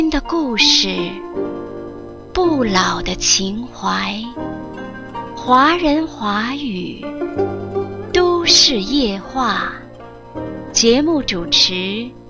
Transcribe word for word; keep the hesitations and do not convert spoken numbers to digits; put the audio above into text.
的故事，不老的情怀，华人华语，都市夜话。节目主持